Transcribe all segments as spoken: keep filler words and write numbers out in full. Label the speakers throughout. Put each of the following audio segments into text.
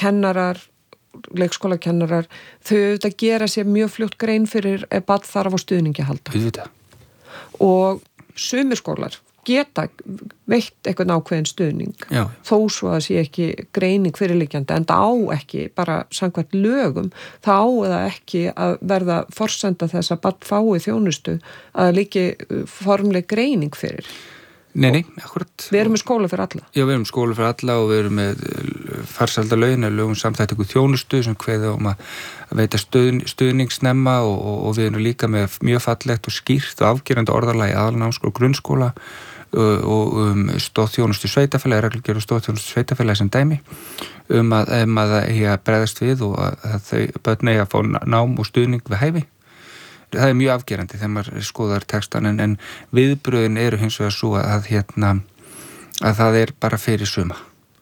Speaker 1: kennarar, leikskólakennarar, þau auðvitað gera sér mjög fljótt grein fyrir ef barn þarf á stuðningi að halda.
Speaker 2: Auðvitað.
Speaker 1: Og sumir skólar geta veitt eitthvað ákveðin stuðning.
Speaker 2: Já.
Speaker 1: Þó svo að sé ekki greining fyrirliggjandi, en það á ekki, bara samkvæmt lögum, það á eða ekki að verða forsenda þess að barn fái þjónustu að líki formleg greining fyrir.
Speaker 2: Nei, nei, akkurat.
Speaker 1: Við erum með skóla fyrir alla.
Speaker 2: Já, við erum skóla fyrir alla og við erum með farsældarlögin, lögum samþættingu þjónustu sem kveða um að veita stuðn, stuðningsnemma og, og, og við erum líka með mjög fallegt og skýrt og afgerandi orðalagi aðalnámsskóla og grunnskóla og, og um stóðþjónustu sveitafélagi, reglugerð og stóðþjónustu sveitafélagi sem dæmi um að, um að það eigi að bregðast við og að, að þau börn eigi að fá nám og stuðning við hæfi. Það er mjög afgerandi þegar maður skoðar textan en, en viðbröðin eru hins vegar svo að, hérna, að það er bara fyrir suma.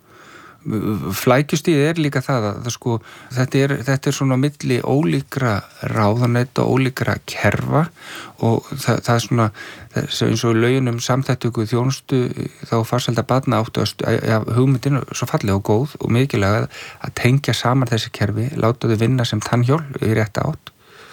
Speaker 2: Flækjustíð er líka það að það, sko, þetta, er, þetta er svona milli ólíkra ráðanæta og ólíkra kerfa og það, það er svona það, eins og lögin um samþættingu þjónustu þá farsælda barna áttu að ja, hugmyndin svo falleg og góð og mikilvæg að, að tengja saman þessi kerfi, láta þau vinna sem tannhjól í rétta átt.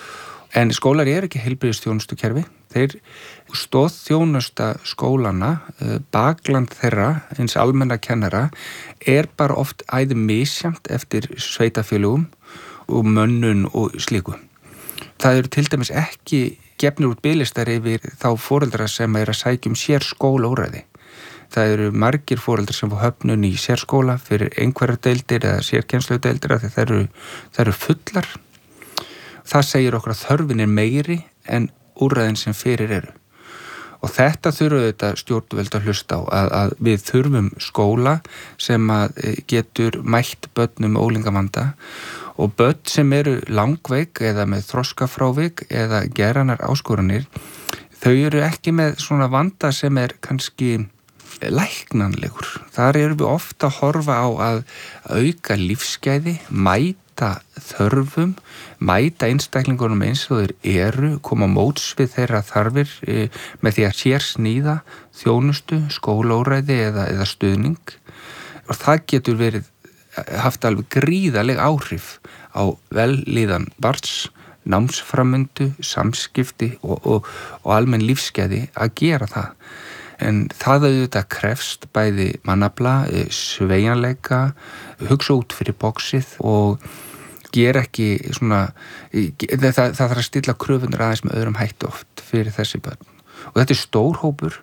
Speaker 2: En skólar er ekki heilbrigðisþjónustukerfi. Þeir stoðþjónusta skólana, bakland þeirra, eins almenna kennara, er bara oft æði misjafnt eftir sveitafélögum og mönnun og slíku. Það eru til dæmis ekki gefnir út biðlistar yfir þá foreldra sem er að sækja um sér skólaúrræði. Það eru margir foreldrar sem fá höfnun í sérskóla fyrir einhverjar deildir eða sérkennsludeildir af því það eru, það eru fullar. Það segir okkur að þörfin er meiri en úrræðin sem fyrir eru. Og þetta þurfum þetta stjórnvöld að hlusta á, að, að við þurfum skóla sem að getur mætt börnum ólingamanda og börn sem eru langveik eða með þroskafrávik eða geranar áskoranir, þau eru ekki með svona vanda sem er kannski læknanlegur. Þar erum við ofta að horfa á að auka lífsgæði, mæta þörfum, mæta einstaklingunum eins og þeir eru, koma móts við þeirra þarfir e, með því að sér sníða þjónustu, skólaúrræði eða, eða stuðning. Og það getur verið haft alveg gríðaleg áhrif á vellíðan barns, námsframvindu, samskipti og, og, og almenn lífsgæði að gera það. En það auðvitað krefst bæði mannafla, sveigjanleika, hugsa út fyrir boxið og gera ekki svona, það, það þarf að stilla kröfunir aðeins með öðrum hætti oft fyrir þessi börn. Og þetta er stór hópur.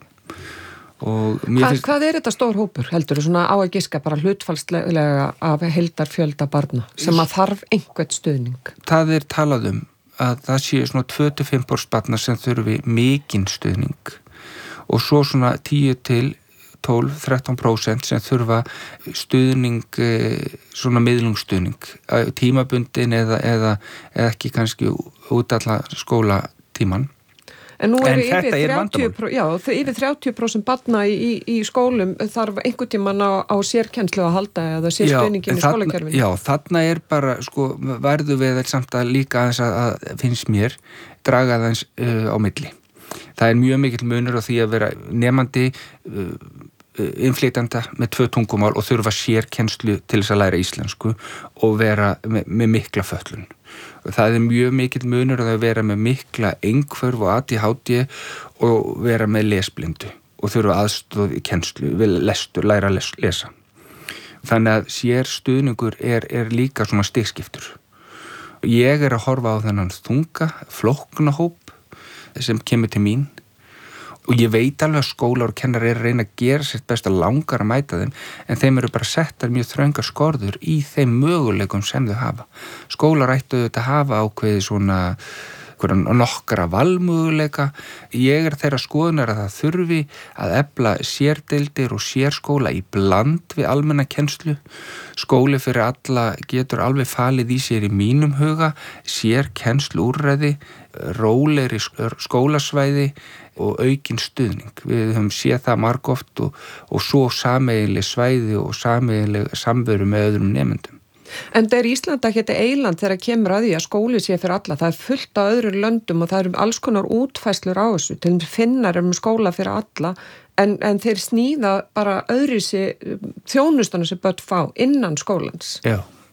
Speaker 2: Og
Speaker 1: Hva,
Speaker 2: finnst...
Speaker 1: Hvað er þetta stór hópur, heldur þú svona á að giska bara hlutfallslega af heildarfjölda barna sem að þarf einhvern stuðning?
Speaker 2: Það er talað um að það sé svona tvö til fimm prósent barna sem þurfi mikinn stuðning og svo svona tíu til tólf til þrettán prósent sem þurfa stuðning, svona miðlungsstuðning, tímabundin eða, eða, eða ekki kannski út alla skólatíman.
Speaker 1: En nú eru
Speaker 2: en
Speaker 1: yfir þrjátíu prósent, já, yfir þrjátíu prósent barna í, í, í skólum þarf einhvern tímann á, á sérkennslu að halda eða sérstuðningin í skólakerfinu.
Speaker 2: Já, þarna er bara, sko, verðu við samt að líka aðeins að, að finnst mér draga aðeins uh, á milli. Það er mjög mikill munur á því að vera nemandi uh, innflytjanda með tvö tungumál og þurfa sérkennslu til þess að læra íslensku og vera með, með mikla fötlun. Það er mjög mikill munur að vera með mikla einhverf og A D H D og vera með lesblindu og þurfa aðstoð í kennslu, við lestur, læra að les, lesa. Þannig að sérstuðningur er, er líka svona stigskiptur. Ég er að horfa á þennan þunga, flókna hóp sem kemur til mín og ég veit alveg að skólar og kennar er að reyna að gera sitt best að langar að mæta þeim en þeim eru bara settar mjög þröngar skorður í þeim möguleikum sem þau hafa. Skólar ættu þetta að hafa ákveði svona nokkra valmöguleika. Ég er þeirra skoðunar að það þurfi að efla sérdeildir og sérskóla í bland við almenna kennslu. Skóli fyrir alla getur alveg falið í sér í mínum huga, sérkennslu úrræði, rólegri skólasvæði og aukinn stuðning. Við höfum séð það margoft og, og svo sameiginleg svæði og sameiginleg samveru með öðrum nemendum.
Speaker 1: En það er Ísland ekki þetta eiland þegar kemur að því að skóli sé fyrir alla. Það er fullt af öðrum löndum og það eru alls konar útfæslur á þessu. Til finnar um skóla fyrir alla en, en þeir sníða bara öðru sér þjónustana sem börn fá innan skólans.
Speaker 2: Já.